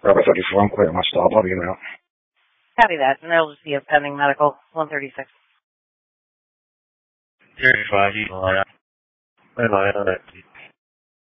Bravo 34, I'm clear my stop. I'll be in out. Copy that, and there'll just be a pending medical, 136. 35, bye-bye.